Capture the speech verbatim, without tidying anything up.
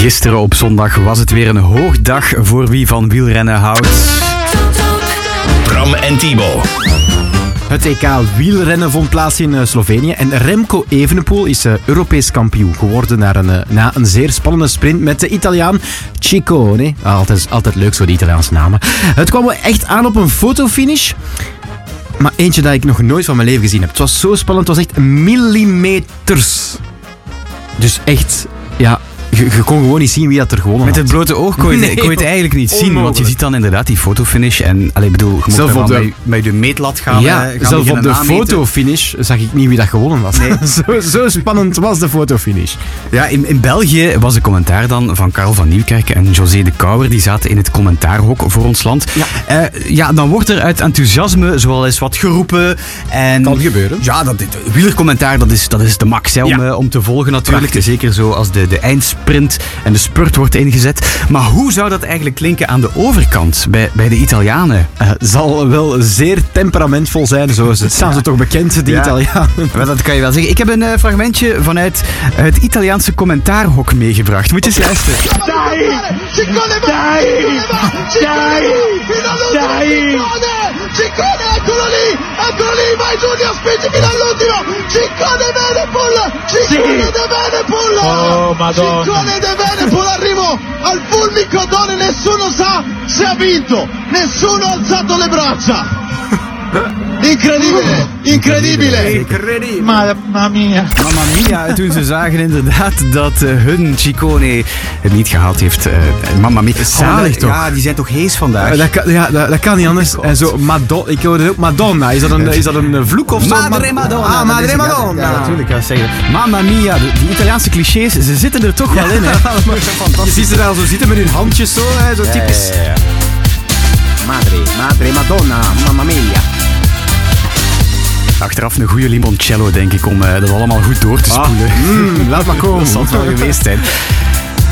Gisteren op zondag was het weer een hoogdag voor wie van wielrennen houdt. Bram en Thibaut. Het E K wielrennen vond plaats in Slovenië en Remco Evenepoel is Europees kampioen geworden na een, na een zeer spannende sprint met de Italiaan Ciccone. Altijd, altijd leuk zo, die Italiaanse namen. Het kwam echt aan op een fotofinish, maar eentje dat ik nog nooit van mijn leven gezien heb. Het was zo spannend, het was echt millimeters. Dus echt, ja... Je, je kon gewoon niet zien wie dat er gewonnen Met had. het blote oog kon je, Nee, kon je het eigenlijk niet zien, onmogelijk. want je ziet dan inderdaad die fotofinish en allee, bedoel, je mocht Zelf er op dan de- met, met de meetlat gaan. Ja, eh, gaan zelfs op beginnen de nameten. fotofinish zag ik niet wie dat gewonnen was. Nee. zo, zo spannend was de fotofinish. Ja, in, in België was de commentaar dan van Karel van Nieuwkerk en José de Kouwer, die zaten in het commentaarhok voor ons land. Ja. Eh, ja, dan wordt er uit enthousiasme zoal eens wat geroepen. En Kan gebeuren. Ja, dat, dit- wielercommentaar, dat is, dat is de max hè, om, Ja. eh, om te volgen natuurlijk. Prachtig. Zeker zo als de, de eindsprint en de spurt wordt ingezet. Maar hoe zou dat eigenlijk klinken aan de overkant, bij, bij de Italianen? Uh, zal wel zeer temperamentvol zijn, zo is het. Staan ze toch bekend, die Ja. Italianen. Wel, dat kan je wel zeggen. Ik heb een eh, fragmentje vanuit het Italiaanse commentaarhok meegebracht. Moet je eens luisteren. Dai! Ciccone va! Dai! Dai! Fino all'ultimo! Dai! Ciccone, eccolo lì! Eccolo lì! Vai Giulio, spingi fino all'ultimo! Ciccone Evenepoel! Ciccone de Evenepoel! Oh, Madonna. Ciccone de Evenepoel, arrivo al fulmicotone, nessuno sa se ha vinto! Nessuno ha alzato le braccia! Incredibile! Incredibile! Mamma mia. Mamma mia, toen ze zagen inderdaad dat uh, hun Ciccone het niet gehaald heeft. Uh, mamma mia. Zalig toch? Ja, die zijn toch hees vandaag. Uh, dat, kan, ja, dat, dat kan niet anders. En zo, Madonna, ik hoorde ook Madonna. Is dat een, is dat een vloek of zo? Madre Madonna. Ah, dat Madre is- ja, Madonna. Ja, natuurlijk. Ja, zeggen. Mamma mia, de- die Italiaanse clichés, ze zitten er toch wel in. Hè. Je ziet ze daar zo zitten met hun handjes zo, hè, zo typisch. Ja, ja, ja. Madre, Madre Madonna, mamma mia. Achteraf een goede limoncello, denk ik, om uh, dat allemaal goed door te Ah, spoelen. mm, laat maar komen. Dat zal het wel geweest zijn.